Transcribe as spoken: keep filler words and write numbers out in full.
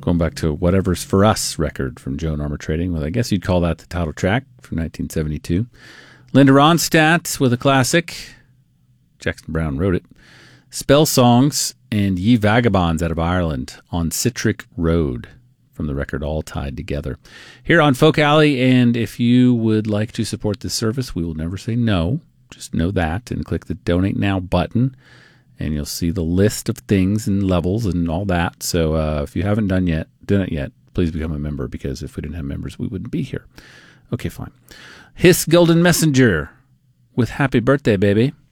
going back to Whatever's For Us record from Joan Armour Trading. Well, I guess you'd call that the title track from nineteen seventy-two. Linda Ronstadt with a classic. Jackson Browne wrote it. Spell Songs and Ye Vagabonds out of Ireland on Citric Road from the record All Tied Together. Here on Folk Alley, and if you would like to support this service, we will never say no. Just know that, and click the Donate Now button, and you'll see the list of things and levels and all that. So uh, if you haven't done yet, done it yet, please become a member, because if we didn't have members, we wouldn't be here. Okay, fine. Hiss Golden Messenger with Happy Birthday, Baby.